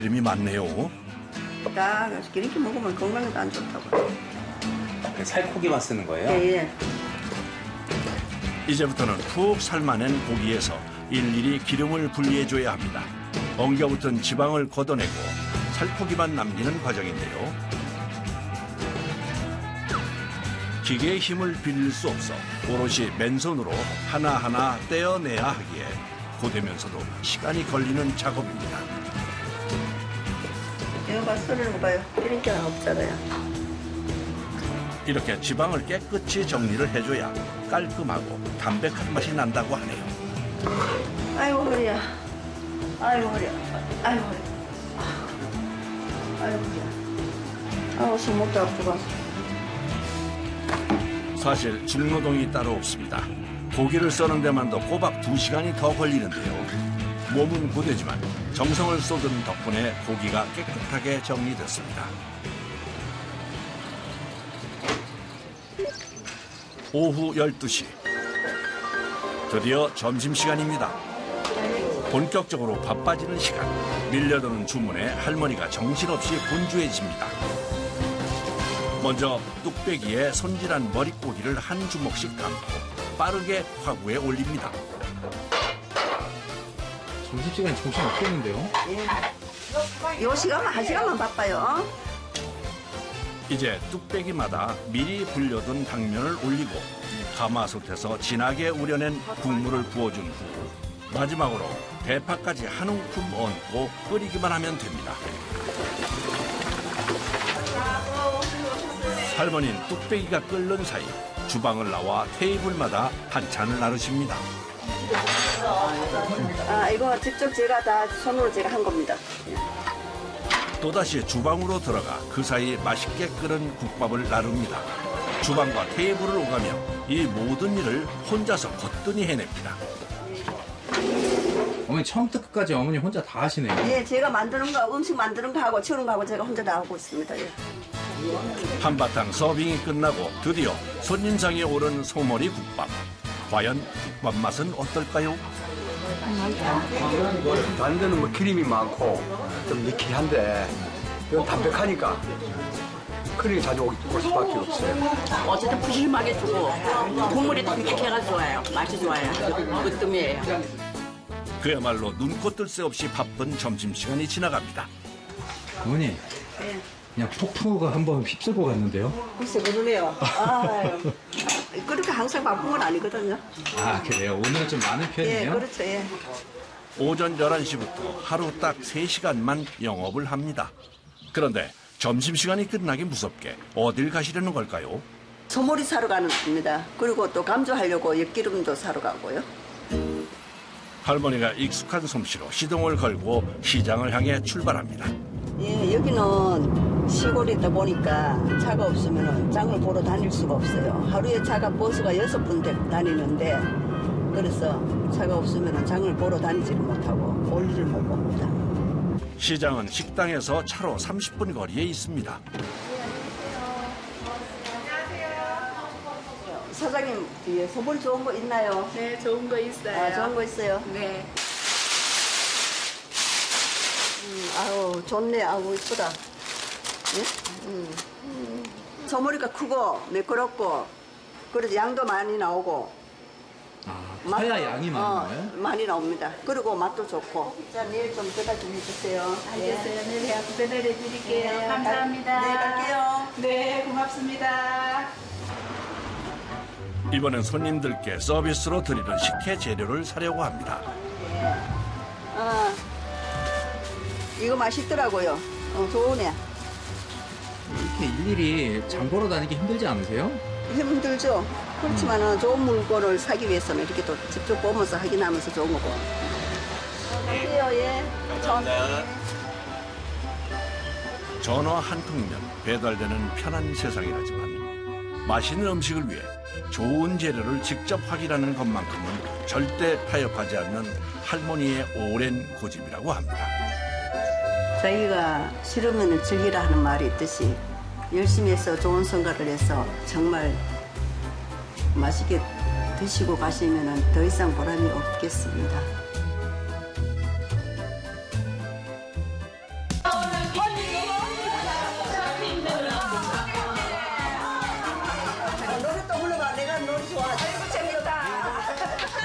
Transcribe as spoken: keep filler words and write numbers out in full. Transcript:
이름이 많네요. 딱 이렇게 먹으면 건강에도 안 좋다고. 살코기만 쓰는 거예요? 예, 예. 이제부터는 푹 삶아낸 고기에서 일일이 기름을 분리해줘야 합니다. 엉겨붙은 지방을 걷어내고 살코기만 남기는 과정인데요. 기계의 힘을 빌릴 수 없어 오롯이 맨손으로 하나하나 떼어내야 하기에 고되면서도 시간이 걸리는 작업입니다. 이거 봐, 썰는 거 봐요. 기름기가 없잖아요. 이렇게 지방을 깨끗이 정리를 해줘야 깔끔하고 담백한 맛이 난다고 하네요. 아이고 허리야. 아이고 허리야. 아이고 허리야. 아이고 허리야. 아이고 손 목도 아프고. 사실 중노동이 따로 없습니다. 고기를 써는 데만도 꼬박 두 시간이 더 걸리는데요. 몸은 고되지만 정성을 쏟은 덕분에 고기가 깨끗하게 정리됐습니다. 오후 열두 시. 드디어 점심시간입니다. 본격적으로 바빠지는 시간. 밀려드는 주문에 할머니가 정신없이 분주해집니다. 먼저 뚝배기에 손질한 머릿고기를 한 주먹씩 담고 빠르게 화구에 올립니다. 점심시간에 정신 없겠는데요? 예. 요 시간만, 한 시간만 바빠요. 이제 뚝배기마다 미리 불려둔 당면을 올리고 가마솥에서 진하게 우려낸 국물을 부어준 후 마지막으로 대파까지 한 움큼 얹고 끓이기만 하면 됩니다. 할머니는 뚝배기가 끓는 사이 주방을 나와 테이블마다 반찬을 나르십니다. 아, 이거 직접 제가 다 손으로 제가 한 겁니다. 또다시 주방으로 들어가 그 사이 맛있게 끓은 국밥을 나릅니다. 주방과 테이블을 오가며 이 모든 일을 혼자서 거뜬히 해냅니다. 어머니 처음부터 끝까지 어머니 혼자 다 하시네요. 예, 제가 만드는 거, 음식 만드는 거 하고 치우는 거 하고 제가 혼자 다 하고 있습니다. 예. 한바탕 서빙이 끝나고 드디어 손님상에 오른 소머리 국밥. 과연 국밥 맛은 어떨까요? 만드는 뭐 기름이 많고 좀 느끼한데 이건 담백하니까 크림이 자주 올 수밖에 없어요. 어쨌든 푸짐하게 주고 국물이 담백해가 좋아요. 맛이 좋아요. 으뜸이에요. 그야말로 눈코 뜰 새 없이 바쁜 점심시간이 지나갑니다. 어머니 예. 그냥 폭풍우가 한번 휩쓸고 갔는데요? 글쎄 모르네요. 아유, 그렇게 항상 바쁜 건 아니거든요. 아 그래요? 오늘은 좀 많은 예, 편이에요? 그렇죠. 예. 오전 열한 시부터 하루 딱 세 시간만 영업을 합니다. 그런데 점심시간이 끝나기 무섭게 어딜 가시려는 걸까요? 소머리 사러 가는 겁니다. 그리고 또 감조하려고 엿기름도 사러 가고요. 할머니가 익숙한 솜씨로 시동을 걸고 시장을 향해 출발합니다. 예, 여기는 시골이다 보니까 차가 없으면 장을 보러 다닐 수가 없어요. 하루에 차가 버스가 여섯 분 다니는데 그래서 차가 없으면 장을 보러 다니지를 못하고 올 일을 못 봅니다. 시장은 식당에서 차로 삼십 분 거리에 있습니다. 사장님, 뒤에 소머리 좋은 거 있나요? 네, 좋은 거 있어요. 아, 좋은 거 있어요? 네. 음, 아우, 좋네. 아우, 이쁘다. 예? 음. 음. 소머리가 크고 매끄럽고 그래서 양도 많이 나오고 아, 커야 양이 많은 어, 거예요? 많이 나옵니다. 그리고 맛도 좋고. 자, 내일 좀 배달 좀 해주세요. 알겠어요. 네, 제가 배달해 드릴게요. 네, 감사합니다. 네, 갈게요. 네, 고맙습니다. 이번엔 손님들께 서비스로 드리는 식혜 재료를 사려고 합니다. 아, 이거 맛있더라고요. 어, 좋으네. 이렇게 일일이 장 보러 다니기 힘들지 않으세요? 힘들죠. 그렇지만은 좋은 물건을 사기 위해서는 이렇게 또 직접 보면서 확인하면서 좋은 거고. 갈게요, 예. 감사합니다. 전화 한 통이면 배달되는 편한 세상이라지만 맛있는 음식을 위해 좋은 재료를 직접 확인하는 것만큼은 절대 타협하지 않는 할머니의 오랜 고집이라고 합니다. 자기가 싫으면 즐기라 하는 말이 있듯이 열심히 해서 좋은 성과를 해서 정말 맛있게 드시고 가시면 더 이상 보람이 없겠습니다. 환희